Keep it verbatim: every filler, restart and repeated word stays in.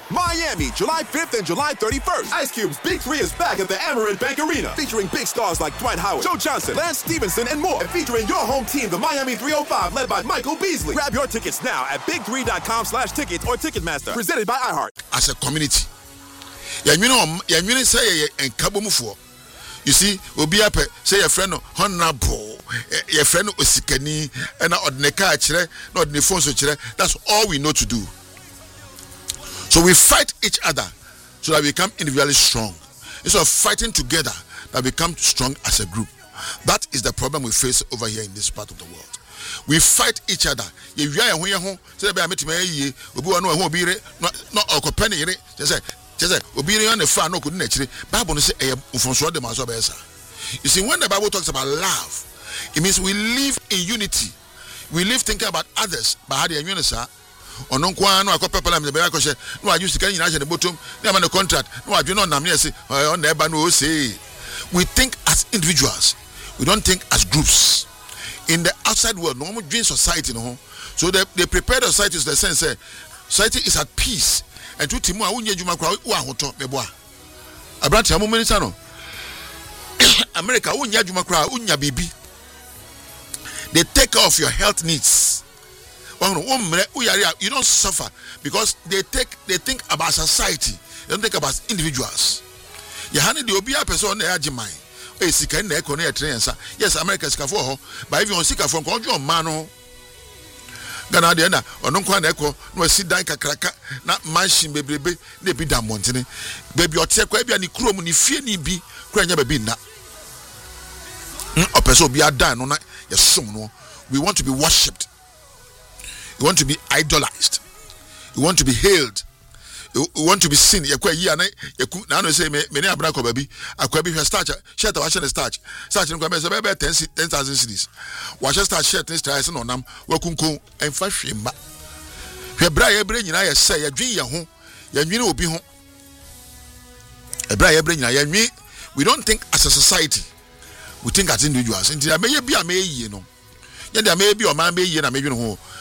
Miami, July fifth and July thirty-first. Ice Cube's Big Three is back at the Amerant Bank Arena, featuring big stars like Dwight Howard, Joe Johnson, Lance Stevenson, and more. And featuring your home team, the Miami three oh five, led by Michael Beasley. Grab your tickets now at big three dot com slash tickets or Ticketmaster. Presented by iHeart. As a community, you know, you say and Kabumufo. You see, we'll be up say your friend honorable, your friend Osikani, and Odneka, not the phone. That's all we know to do. So we fight each other so that we become individually strong. Instead of fighting together, that we become strong as a group. That is the problem we face over here in this part of the world. We fight each other. If you are here, say, I met me, we want to be not a penny. Just say, just say, obedient on the far no couldn't actually. Bible say, you see, when the Bible talks about love, it means we live in unity. We live thinking about others. But how do you understand? Ono kwa no akọ pepala me be akọ no aju sika nyina je the bottom na ma no contract no aju no nam na say on na eba no say. We think as individuals, we don't think as groups. In the outside world, no more dream society no. So they they prepare the society to the sense say society is at peace and to timu a wonye djuma kwa wo ahoto mebo a abrante amo menisa no America wonye djuma kwa wonya bibi. They take care of your health needs. You don't suffer because they take they think about society. They don't think about individuals. You hand the obia person na ajimai. Eh sika na eko na train sa. Yes, America sika for ho, but if you on sika from control man no. Gana de na ono kwa na eko no sit down kakraka na machine bebrebe na bi da montene. Baby ote kwa bia ni krom ni fie ni bi kura nya baby na. O person obia dan no na yesom no. We want to be worshipped. You want to be idolized. You want to be hailed. You want to be seen. You kwa na na no say me me ni abra ko baby. Akwa bi starch shirt wa shirt starch. Starch no kwa me say be ten thousand cedis. Wa shirt starch shirt ni style no nam wa kunkun emfa hwemba. Hwe bra ye bre nyina ye say ye dwen ye ho. Ye nwini obi ho. E bra ye bre nyina ye nwi. We don't think as a society. We think as individuals. Nti ameye bi ameye no. Ye de ameye bi o ma ameye na medwen ho.